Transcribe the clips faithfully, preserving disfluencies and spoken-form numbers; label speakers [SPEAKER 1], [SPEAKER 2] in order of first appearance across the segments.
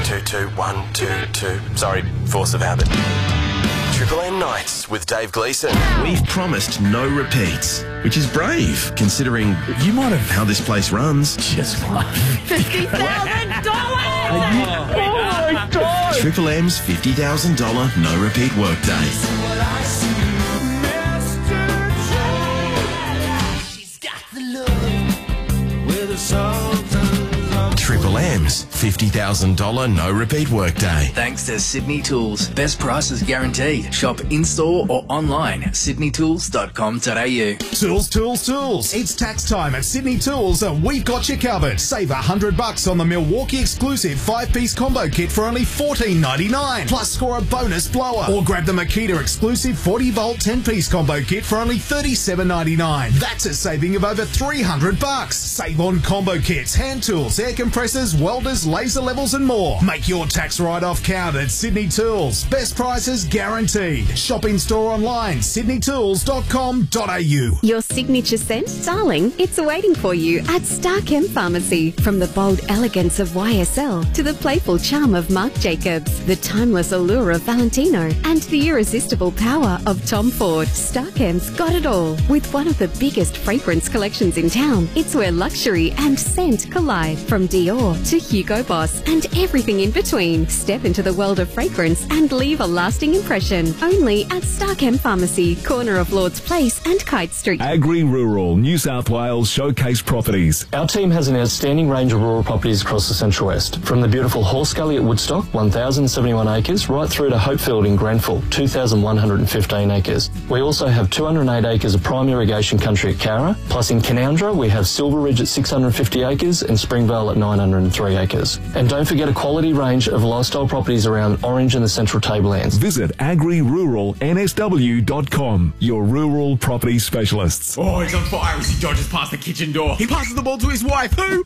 [SPEAKER 1] two two one two two. Sorry, force of habit. Triple M Nights with Dave Gleeson.
[SPEAKER 2] We've promised no repeats, which is brave, considering you might have how this place runs.
[SPEAKER 3] Just like
[SPEAKER 4] fifty thousand dollars!
[SPEAKER 3] Oh my God!
[SPEAKER 2] Triple M's fifty thousand dollars no repeat workday. Triple M's fifty thousand dollars no repeat workday.
[SPEAKER 5] Thanks to Sydney Tools. Best prices guaranteed. Shop in-store or online. sydney tools dot com dot a u.
[SPEAKER 6] Tools, tools, tools. It's tax time at Sydney Tools and we've got you covered. Save one hundred bucks on the Milwaukee exclusive five-piece combo kit for only fourteen ninety-nine. Plus score a bonus blower. Or grab the Makita exclusive forty volt ten-piece combo kit for only thirty-seven ninety-nine. That's a saving of over three hundred bucks. Save on combo kits, hand tools, air compressors, welders, laser levels and more. Make your tax write-off count at Sydney Tools. Best prices guaranteed. Shop in store online, sydney tools dot com dot a u.
[SPEAKER 7] Your signature scent? Darling, it's waiting for you at Starchem Pharmacy. From the bold elegance of Y S L to the playful charm of Marc Jacobs, the timeless allure of Valentino and the irresistible power of Tom Ford, Starchem's got it all. With one of the biggest fragrance collections in town, it's where luxury and scent collide. From Dior to Hugo Boss and everything in between. Step into the world of fragrance and leave a lasting impression. Only at Starchem Pharmacy, corner of Lord's Place and Kite Street.
[SPEAKER 8] Agri-Rural New South Wales Showcase Properties.
[SPEAKER 9] Our team has an outstanding range of rural properties across the Central West. From the beautiful Horse Gully at Woodstock, one thousand seventy-one acres, right through to Hopefield in Grenfell, two thousand one hundred fifteen acres. We also have two hundred eight acres of prime irrigation country at Cowra. Plus in Canoundra, we have Silver Ridge at six hundred fifty acres and Springvale at nine hundred three acres. And don't forget a quality range of lifestyle properties around Orange and the Central Tablelands.
[SPEAKER 8] Visit agri rural n s w dot com, your rural property specialists.
[SPEAKER 10] Oh, he's on fire as he dodges past the kitchen door. He passes the ball to his wife, who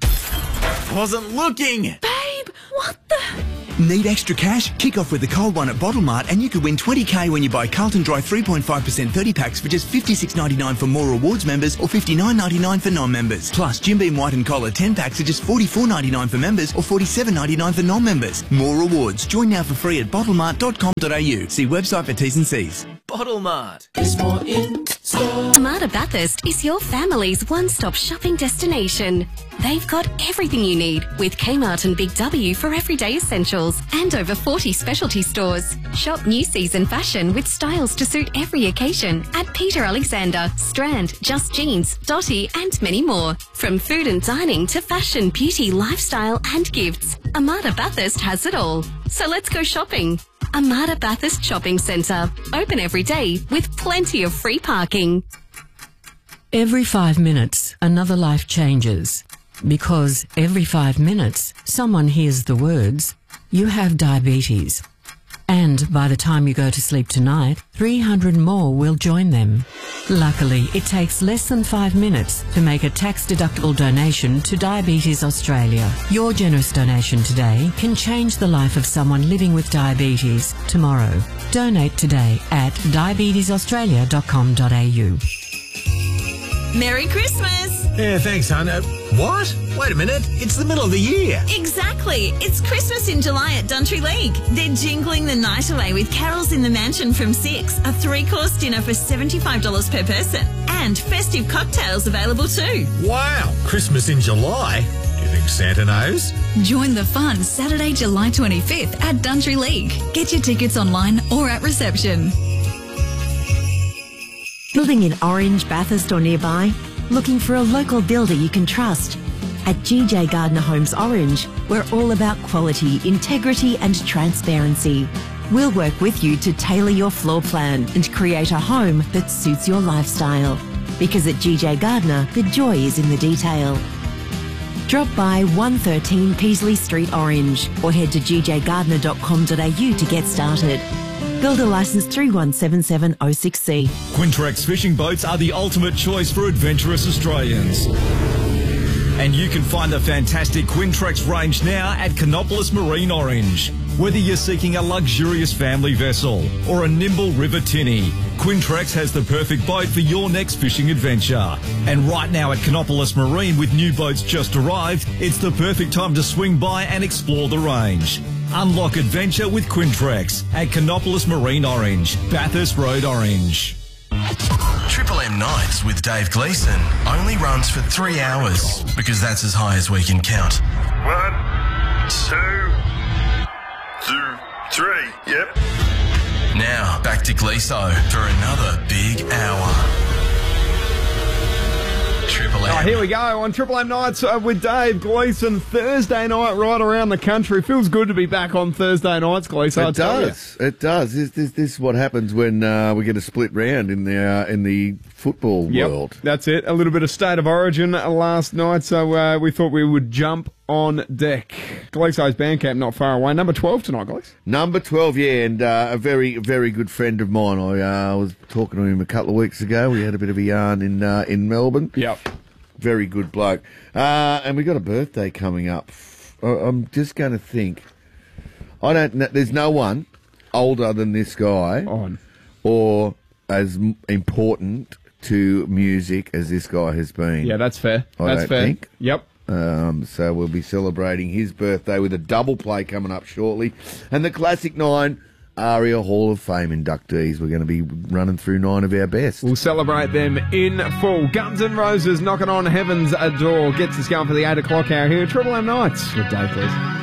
[SPEAKER 10] wasn't looking.
[SPEAKER 4] Babe, what the...
[SPEAKER 11] Need extra cash? Kick off with the cold one at Bottle Mart and you could win twenty K when you buy Carlton Dry three point five percent thirty packs for just fifty-six ninety-nine for More Rewards members or fifty-nine ninety-nine for non-members. Plus, Jim Beam White and Collar ten packs are just forty-four ninety-nine for members or forty-seven ninety-nine for non-members. More Rewards. Join now for free at bottle mart dot com dot a u. See website for T's and C's.
[SPEAKER 5] Bottle Mart.
[SPEAKER 7] It's more in store. Amada Bathurst is your family's one-stop shopping destination. They've got everything you need with Kmart and Big W for everyday essentials and over forty specialty stores. Shop new season fashion with styles to suit every occasion at Peter Alexander, Strand, Just Jeans, Dotty and many more. From food and dining to fashion, beauty, lifestyle and gifts, Amada Bathurst has it all. So let's go shopping. Amada Bathurst Shopping Centre. Open every day with plenty of free parking.
[SPEAKER 12] Every five minutes, another life changes. Because every five minutes, someone hears the words, "You have diabetes." And by the time you go to sleep tonight, three hundred more will join them. Luckily, it takes less than five minutes to make a tax-deductible donation to Diabetes Australia. Your generous donation today can change the life of someone living with diabetes tomorrow. Donate today at diabetes australia dot com dot a u.
[SPEAKER 4] Merry Christmas!
[SPEAKER 10] Yeah, thanks, hon. Uh, what? Wait a minute. It's the middle of the year.
[SPEAKER 4] Exactly. It's Christmas in July at Duntry League. They're jingling the night away with Carols in the Mansion from six, a three-course dinner for seventy-five dollars per person, and festive cocktails available too.
[SPEAKER 10] Wow. Christmas in July? Do you think Santa knows?
[SPEAKER 13] Join the fun Saturday, July twenty-fifth at Duntry League. Get your tickets online or at reception.
[SPEAKER 14] Building in Orange, Bathurst or nearby? Looking for a local builder you can trust? At G J Gardner Homes Orange, we're all about quality, integrity and transparency. We'll work with you to tailor your floor plan and create a home that suits your lifestyle. Because at G J Gardner, the joy is in the detail. Drop by one thirteen Peasley Street Orange or head to g j gardner dot com dot a u to get started. Builder licence three one seven seven oh six C.
[SPEAKER 8] Quintrex fishing boats are the ultimate choice for adventurous Australians. And you can find the fantastic Quintrex range now at Canopolis Marine Orange. Whether you're seeking a luxurious family vessel or a nimble river tinny, Quintrex has the perfect boat for your next fishing adventure. And right now at Canopolis Marine, with new boats just arrived, it's the perfect time to swing by and explore the range. Unlock adventure with Quintrex at Canopolis Marine Orange, Bathurst Road Orange.
[SPEAKER 1] Triple M Nights with Dave Gleeson only runs for three hours because that's as high as we can count.
[SPEAKER 3] One, two, two, three. Yep.
[SPEAKER 1] Now, back to Gleeso for another big hour. Triple M.
[SPEAKER 15] Oh, here we go on Triple M Nights uh, with Dave Gleeson. Thursday night right around the country. Feels good to be back on Thursday nights, Gleeson.
[SPEAKER 16] It does. It does. This, this, this is what happens when uh, we get a split round in the uh, in the football
[SPEAKER 15] Yep,
[SPEAKER 16] world.
[SPEAKER 15] that's it. A little bit of State of Origin last night, so uh, we thought we would jump on deck. Gleeso's Bandcamp not far away. Number twelve tonight, Glees.
[SPEAKER 16] Number twelve, yeah, and uh, a very, very good friend of mine. I uh, was talking to him a couple of weeks ago. We had a bit of a yarn in uh, in Melbourne.
[SPEAKER 15] Yep.
[SPEAKER 16] Very good bloke. Uh, and we got a birthday coming up. I'm just going to think. I don't know. There's no one older than this guy
[SPEAKER 15] on
[SPEAKER 16] or as m- important to music as this guy has been.
[SPEAKER 15] Yeah, that's fair.
[SPEAKER 16] I
[SPEAKER 15] that's
[SPEAKER 16] don't
[SPEAKER 15] fair.
[SPEAKER 16] think.
[SPEAKER 15] Yep.
[SPEAKER 16] Um, so we'll be celebrating his birthday with a double play coming up shortly. And the Classic Nine ARIA Hall of Fame inductees. We're going to be running through nine of our best.
[SPEAKER 15] We'll celebrate them in full. Guns N' Roses knocking on heaven's door. Gets us going for the eight o'clock hour here. Triple M Nights with Dave, please.